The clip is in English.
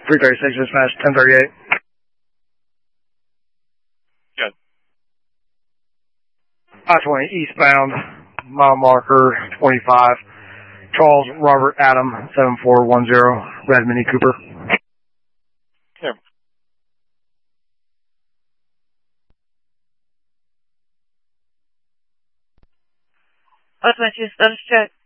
336 dispatch, 1038. Good. I-20 eastbound, mile marker 25. Charles Robert Adam 7410, red Mini Cooper. Yeah. I-20 status check.